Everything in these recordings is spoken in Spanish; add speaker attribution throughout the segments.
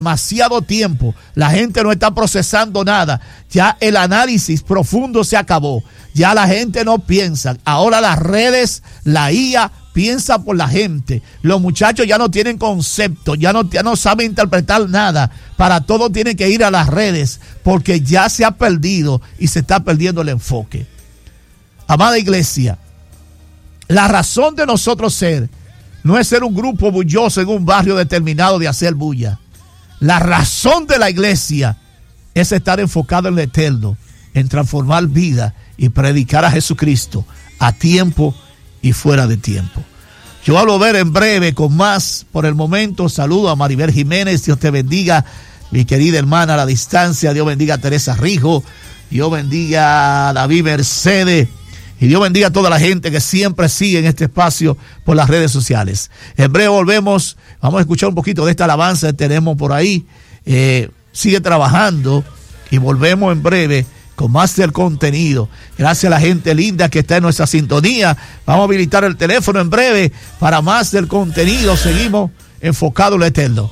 Speaker 1: demasiado tiempo, la gente no está procesando nada, ya el análisis profundo se acabó, ya la gente no piensa, ahora las redes, la IA piensa por la gente, los muchachos ya no tienen concepto, ya no saben interpretar nada, para todo tienen que ir a las redes, porque ya se ha perdido y se está perdiendo el enfoque. Amada iglesia, la razón de nosotros ser, no es ser un grupo bulloso en un barrio determinado de hacer bulla. La razón de la iglesia es estar enfocado en lo eterno, en transformar vida y predicar a Jesucristo a tiempo y fuera de tiempo. Yo hablo ver en breve con más. Por el momento saludo a Maribel Jiménez, Dios te bendiga, mi querida hermana a la distancia, Dios bendiga a Teresa Rijo, Dios bendiga a David Mercedes, y Dios bendiga a toda la gente que siempre sigue en este espacio por las redes sociales. En breve volvemos, vamos a escuchar un poquito de esta alabanza que tenemos por ahí. Sigue trabajando y volvemos en breve con más del contenido. Gracias a la gente linda que está en nuestra sintonía. Vamos a habilitar el teléfono en breve para más del contenido. Seguimos enfocados en lo eterno.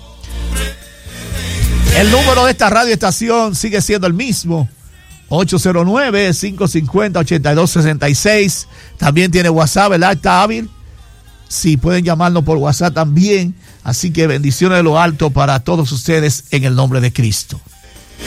Speaker 1: El número de esta radioestación sigue siendo el mismo. 809-550-8266. También tiene WhatsApp, ¿verdad? Está hábil. Sí, pueden llamarnos por WhatsApp también. Así que bendiciones de lo alto para todos ustedes en el nombre de Cristo.